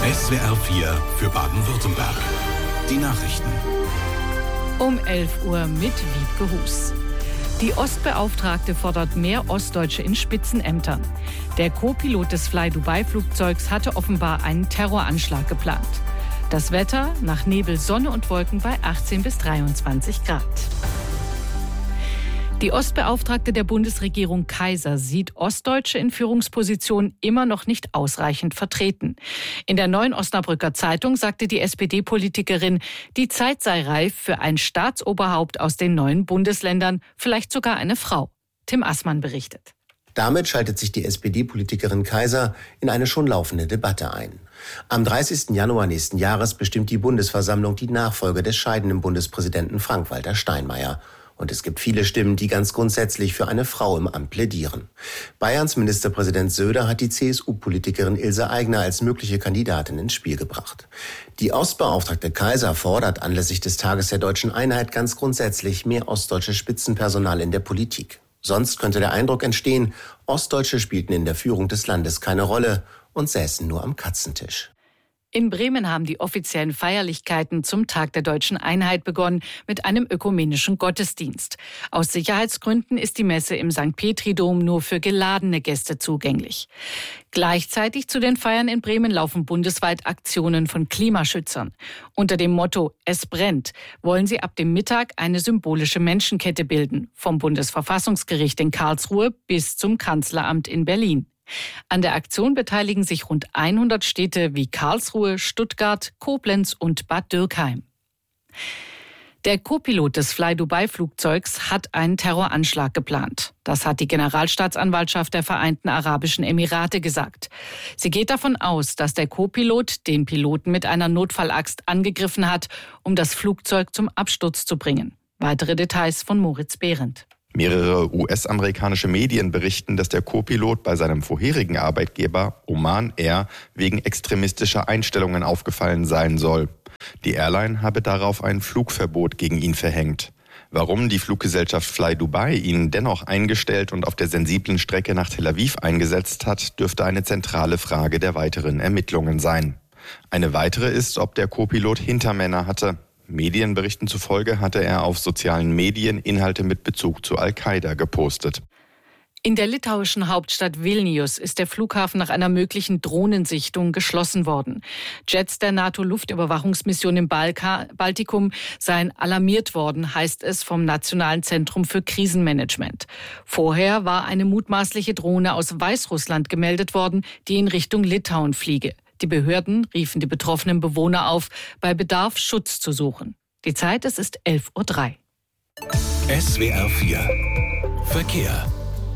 SWR 4 für Baden-Württemberg. Die Nachrichten. Um 11 Uhr mit Wiebke Hus. Die Ostbeauftragte fordert mehr Ostdeutsche in Spitzenämtern. Der Co-Pilot des Fly-Dubai-Flugzeugs hatte offenbar einen Terroranschlag geplant. Das Wetter: nach Nebel, Sonne und Wolken bei 18 bis 23 Grad. Die Ostbeauftragte der Bundesregierung Kaiser sieht Ostdeutsche in Führungspositionen immer noch nicht ausreichend vertreten. In der Neuen Osnabrücker Zeitung sagte die SPD-Politikerin, die Zeit sei reif für ein Staatsoberhaupt aus den neuen Bundesländern, vielleicht sogar eine Frau. Tim Assmann berichtet. Damit schaltet sich die SPD-Politikerin Kaiser in eine schon laufende Debatte ein. Am 30. Januar nächsten Jahres bestimmt die Bundesversammlung die Nachfolge des scheidenden Bundespräsidenten Frank-Walter Steinmeier. Und es gibt viele Stimmen, die ganz grundsätzlich für eine Frau im Amt plädieren. Bayerns Ministerpräsident Söder hat die CSU-Politikerin Ilse Aigner als mögliche Kandidatin ins Spiel gebracht. Die Ostbeauftragte Kaiser fordert anlässlich des Tages der Deutschen Einheit ganz grundsätzlich mehr ostdeutsches Spitzenpersonal in der Politik. Sonst könnte der Eindruck entstehen, Ostdeutsche spielten in der Führung des Landes keine Rolle und säßen nur am Katzentisch. In Bremen haben die offiziellen Feierlichkeiten zum Tag der Deutschen Einheit begonnen mit einem ökumenischen Gottesdienst. Aus Sicherheitsgründen ist die Messe im St. Petri-Dom nur für geladene Gäste zugänglich. Gleichzeitig zu den Feiern in Bremen laufen bundesweit Aktionen von Klimaschützern. Unter dem Motto "Es brennt" wollen sie ab dem Mittag eine symbolische Menschenkette bilden, vom Bundesverfassungsgericht in Karlsruhe bis zum Kanzleramt in Berlin. An der Aktion beteiligen sich rund 100 Städte wie Karlsruhe, Stuttgart, Koblenz und Bad Dürkheim. Der Co-Pilot des Fly-Dubai-Flugzeugs hat einen Terroranschlag geplant. Das hat die Generalstaatsanwaltschaft der Vereinten Arabischen Emirate gesagt. Sie geht davon aus, dass der Co-Pilot den Piloten mit einer Notfallaxt angegriffen hat, um das Flugzeug zum Absturz zu bringen. Weitere Details von Moritz Behrendt. Mehrere US-amerikanische Medien berichten, dass der Co-Pilot bei seinem vorherigen Arbeitgeber Oman Air wegen extremistischer Einstellungen aufgefallen sein soll. Die Airline habe darauf ein Flugverbot gegen ihn verhängt. Warum die Fluggesellschaft Fly Dubai ihn dennoch eingestellt und auf der sensiblen Strecke nach Tel Aviv eingesetzt hat, dürfte eine zentrale Frage der weiteren Ermittlungen sein. Eine weitere ist, ob der Co-Pilot Hintermänner hatte. Medienberichten zufolge hatte er auf sozialen Medien Inhalte mit Bezug zu Al-Qaida gepostet. In der litauischen Hauptstadt Vilnius ist der Flughafen nach einer möglichen Drohnensichtung geschlossen worden. Jets der NATO-Luftüberwachungsmission im Baltikum seien alarmiert worden, heißt es vom Nationalen Zentrum für Krisenmanagement. Vorher war eine mutmaßliche Drohne aus Weißrussland gemeldet worden, die in Richtung Litauen fliege. Die Behörden riefen die betroffenen Bewohner auf, bei Bedarf Schutz zu suchen. Die Zeit, es ist 11:03 Uhr. SWR 4 Verkehr.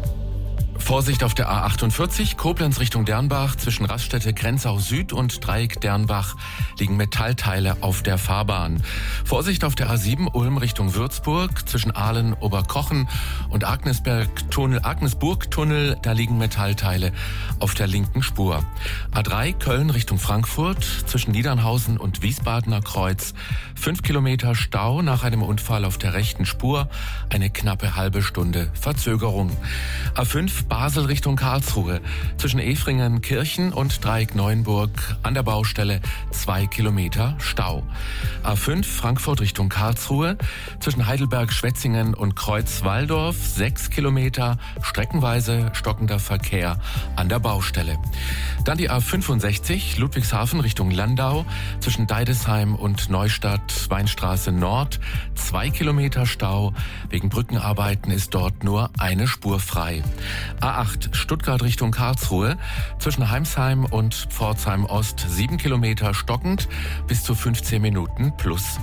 Vorsicht auf der A48, Koblenz Richtung Dernbach. Zwischen Raststätte Grenzau Süd und Dreieck Dernbach liegen Metallteile auf der Fahrbahn. Vorsicht auf der A7 Ulm Richtung Würzburg. Zwischen Ahlen, Oberkochen und Agnesburg-Tunnel, da liegen Metallteile auf der linken Spur. A3 Köln Richtung Frankfurt. Zwischen Niedernhausen und Wiesbadener Kreuz 5 Kilometer Stau nach einem Unfall auf der rechten Spur. Eine knappe halbe Stunde Verzögerung. A5 Basel Richtung Karlsruhe. Zwischen Efringen, Kirchen und Dreieck Neuenburg an der Baustelle 2 Kilometer Stau. A5 Frankfurt Richtung Karlsruhe. Zwischen Heidelberg, Schwetzingen und Kreuz-Walldorf 6 Kilometer streckenweise stockender Verkehr an der Baustelle. Dann die A65 Ludwigshafen Richtung Landau. Zwischen Deidesheim und Neustadt Weinstraße Nord 2 Kilometer Stau. Wegen Brückenarbeiten ist dort nur eine Spur frei. A8 Stuttgart Richtung Karlsruhe. Zwischen Heimsheim und Pforzheim Ost 7 Kilometer stockend bis zu 15 Minuten plus.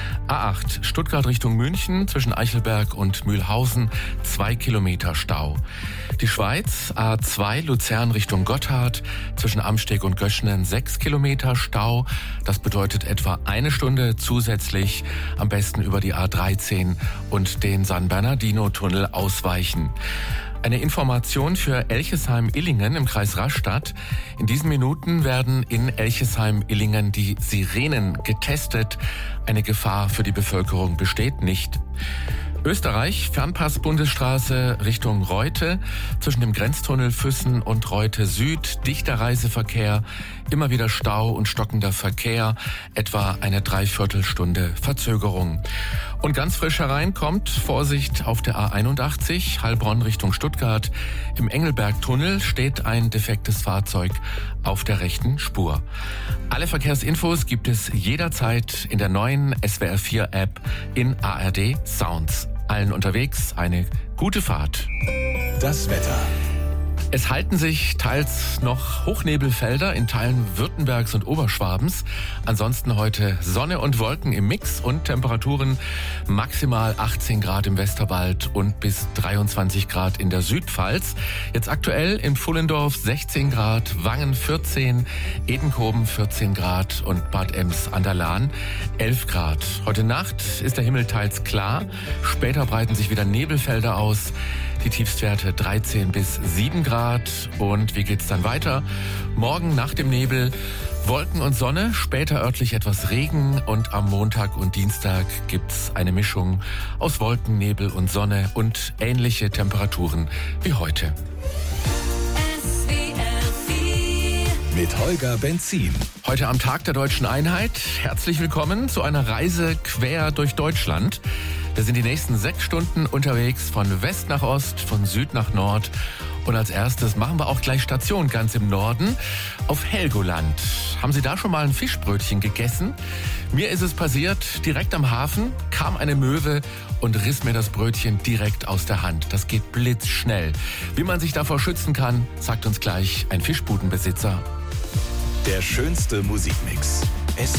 A8 Stuttgart Richtung München. Zwischen Eichelberg und Mühlhausen 2 Kilometer Stau. Die Schweiz A2 Luzern Richtung Gotthard. Zwischen Amsteg und Göschenen 6 Kilometer Stau. Das bedeutet etwa eine Stunde zusätzlich. Am besten über die A13 und den San Bernardino-Tunnel ausweichen. Eine Information für Elchesheim-Illingen im Kreis Rastatt. In diesen Minuten werden in Elchesheim-Illingen die Sirenen getestet. Eine Gefahr für die Bevölkerung besteht nicht. Österreich, Fernpass-Bundesstraße Richtung Reute, zwischen dem Grenztunnel Füssen und Reute Süd, dichter Reiseverkehr, immer wieder Stau und stockender Verkehr, etwa eine Dreiviertelstunde Verzögerung. Und ganz frisch herein kommt Vorsicht auf der A81, Heilbronn Richtung Stuttgart. Im Engelbergtunnel steht ein defektes Fahrzeug auf der rechten Spur. Alle Verkehrsinfos gibt es jederzeit in der neuen SWR4-App in ARD Sounds. Allen unterwegs eine gute Fahrt. Das Wetter. Es halten sich teils noch Hochnebelfelder in Teilen Württembergs und Oberschwabens. Ansonsten heute Sonne und Wolken im Mix und Temperaturen maximal 18 Grad im Westerwald und bis 23 Grad in der Südpfalz. Jetzt aktuell in Pfullendorf 16 Grad, Wangen 14, Edenkoben 14 Grad und Bad Ems an der Lahn 11 Grad. Heute Nacht ist der Himmel teils klar. Später breiten sich wieder Nebelfelder aus. Die Tiefstwerte 13 bis 7 Grad. Und wie geht's dann weiter? Morgen nach dem Nebel Wolken und Sonne, später örtlich etwas Regen und am Montag und Dienstag gibt's eine Mischung aus Wolken, Nebel und Sonne und ähnliche Temperaturen wie heute. Mit Holger Benzin. Heute am Tag der Deutschen Einheit. Herzlich willkommen zu einer Reise quer durch Deutschland. Wir sind die nächsten 6 Stunden unterwegs von West nach Ost, von Süd nach Nord. Und als erstes machen wir auch gleich Station ganz im Norden auf Helgoland. Haben Sie da schon mal ein Fischbrötchen gegessen? Mir ist es passiert, direkt am Hafen kam eine Möwe und riss mir das Brötchen direkt aus der Hand. Das geht blitzschnell. Wie man sich davor schützen kann, sagt uns gleich ein Fischbudenbesitzer. Der schönste Musikmix.